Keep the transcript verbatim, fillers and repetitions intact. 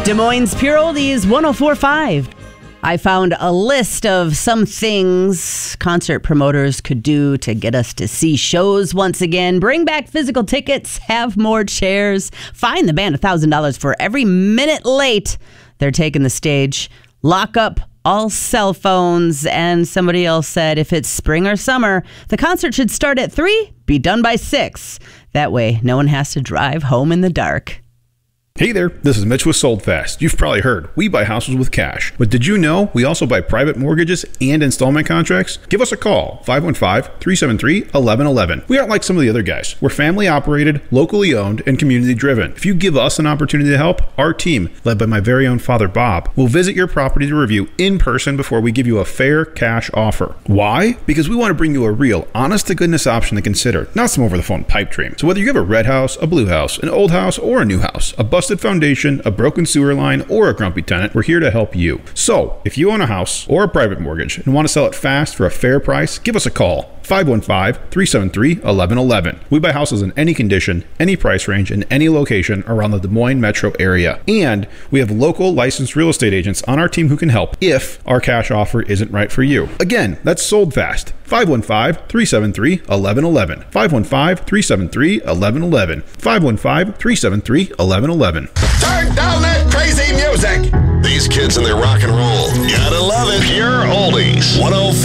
Des Moines Pure Oldies one oh four point five. I found a list of some things concert promoters could do to get us to see shows once again. Bring back physical tickets, have more chairs, fine the band one thousand dollars for every minute late they're taking the stage, lock up all cell phones, and somebody else said if it's spring or summer, the concert should start at three, be done by six. That way, no one has to drive home in the dark. Hey there, this is Mitch with Sold Fast. You've probably heard, we buy houses with cash. But did you know we also buy private mortgages and installment contracts? Give us a call, five one five, three seven three, one one one one. We aren't like some of the other guys. We're family operated, locally owned, and community driven. If you give us an opportunity to help, our team, led by my very own father Bob, will visit your property to review in person before we give you a fair cash offer. Why? Because we want to bring you a real, honest-to-goodness option to consider, not some over-the-phone pipe dream. So whether you have a red house, a blue house, an old house, or a new house, a bus foundation, a broken sewer line, or a grumpy tenant, we're here to help you. So, if you own a house or a private mortgage and want to sell it fast for a fair price, give us a call. five one five, three seven three, one one one one. We buy houses in any condition, any price range, and any location around the Des Moines metro area. And we have local licensed real estate agents on our team who can help if our cash offer isn't right for you. Again, that's Sold Fast. five one five, three seven three, one one one one. five one five, three seven three, one one one one. five one five, three seven three, one one one one. Turn down that crazy music. These kids and their rock and roll. Gotta love it. Pure Oldies. one oh four